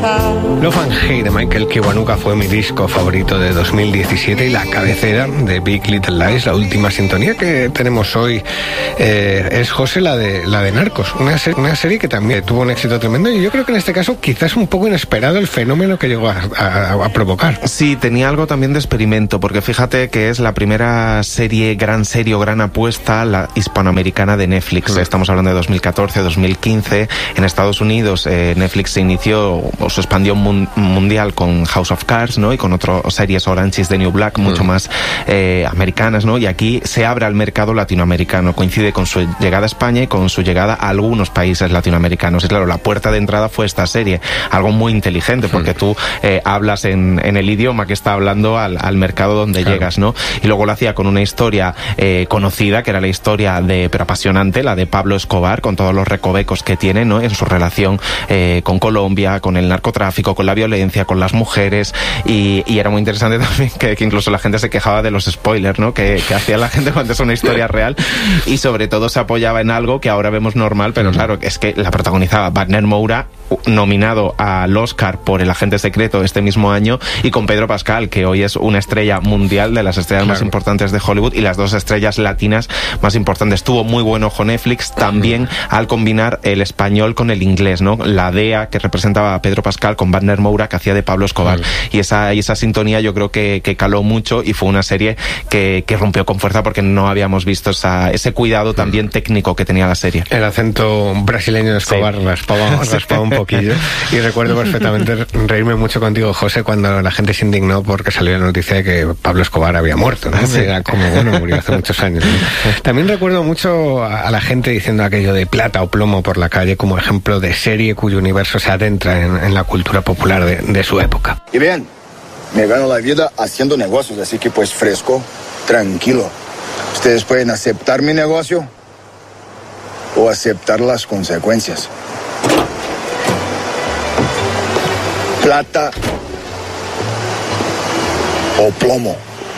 Love and Hate de Michael Kiwanuka fue mi disco favorito de 2017 y la cabecera de Big Little Lies, la última sintonía que tenemos hoy, es, José, la de Narcos, una serie que también tuvo un éxito tremendo y yo creo que en este caso quizás un poco inesperado el fenómeno que llegó a provocar. Sí, tenía algo también de experimento, porque fíjate que es la primera gran apuesta la hispanoamericana de Netflix. Estamos hablando de 2014, 2015. En Estados Unidos Netflix se inició o se expandió mundial con House of Cards, ¿no? Y con otras series, Orange is the New Black, mucho más americanas, ¿no? Y aquí se abre al mercado latinoamericano. Coincide con su llegada a España y con su llegada a algunos países latinoamericanos. Y claro, la puerta de entrada fue esta serie. Algo muy inteligente, porque tú hablas en el idioma que está hablando al mercado donde llegas, ¿no? Y luego lo hacía con una historia conocida, que era la historia pero apasionante, la de Pablo Escobar, con todos los recovecos que tiene, ¿no? En su relación con Colombia, con el narcotráfico, con la violencia, con las mujeres, y era muy interesante también que incluso la gente se quejaba de los spoilers, ¿no? Que hacía la gente cuando es una historia real, y sobre todo se apoyaba en algo que ahora vemos normal, pero claro, es que la protagonizaba Wagner Moura, nominado al Oscar por El agente secreto este mismo año, y con Pedro Pascal, que hoy es una estrella mundial, de las estrellas más importantes de Hollywood y las dos estrellas latinas más importantes. Tuvo muy buen ojo Netflix también al combinar el español con el inglés, ¿no? La DEA que representaba a Pedro Pascal con Wagner Moura, que hacía de Pablo Escobar, y esa sintonía yo creo que caló mucho, y fue una serie que rompió con fuerza, porque no habíamos visto ese cuidado también técnico que tenía la serie. El acento brasileño de Escobar raspaba un poquillo, y recuerdo perfectamente reírme mucho contigo, José, cuando la gente se indignó porque salió la noticia de que Pablo Escobar había muerto, ¿no? Era como, bueno, murió hace muchos años, ¿no? También recuerdo mucho a la gente diciendo aquello de plata o plomo por la calle como ejemplo de serie cuyo universo se adentra en la cultura popular de su época. Y bien, me gano la vida haciendo negocios, así que pues fresco, tranquilo. Ustedes pueden aceptar mi negocio o aceptar las consecuencias. Plata o plomo.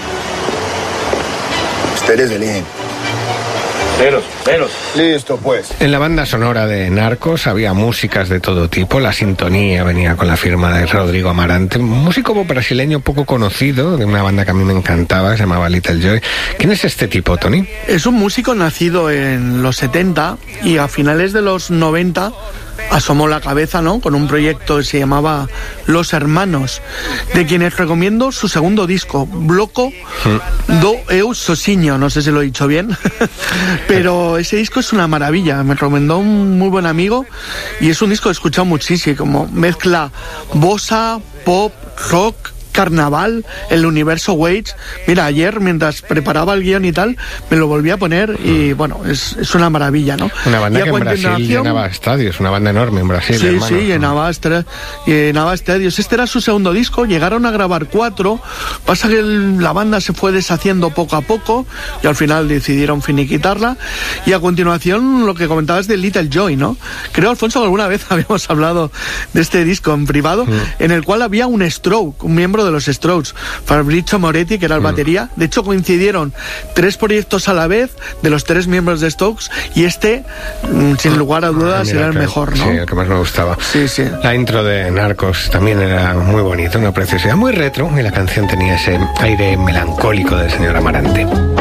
Ustedes eligen. Menos. Listo, pues. En la banda sonora de Narcos había músicas de todo tipo. La sintonía venía con la firma de Rodrigo Amarante, un músico brasileño poco conocido, de una banda que a mí me encantaba, se llamaba Little Joy. ¿Quién es este tipo, Tony? Es un músico nacido en los 70 y a finales de los 90 asomó la cabeza, ¿no? Con un proyecto que se llamaba Los Hermanos, de quienes recomiendo su segundo disco, Bloco do Eu Sozinho, no sé si lo he dicho bien, pero ese disco es una maravilla, me recomendó un muy buen amigo, y es un disco que he escuchado muchísimo, como mezcla bossa, pop, rock, carnaval, el universo Waits. Mira, ayer mientras preparaba el guión y tal, me lo volví a poner y bueno, es una maravilla, ¿no? Una banda que en Brasil llenaba estadios, una banda enorme en Brasil. Sí, hermano. Sí, llenaba estadios. Este era su segundo disco, llegaron a grabar 4, pasa que la banda se fue deshaciendo poco a poco y al final decidieron finiquitarla, y a continuación lo que comentabas de Little Joy, ¿no? Creo, Alfonso, que alguna vez habíamos hablado de este disco en privado, en el cual había un Stroke, un miembro de los Strokes, Fabrizio Moretti, que era el batería. De hecho, coincidieron 3 proyectos a la vez de los 3 miembros de Strokes, y sin lugar a dudas, era el mejor, ¿no? Sí, el que más me gustaba. Sí. La intro de Narcos también era muy bonita, una preciosidad, muy retro, y la canción tenía ese aire melancólico del señor Amarante.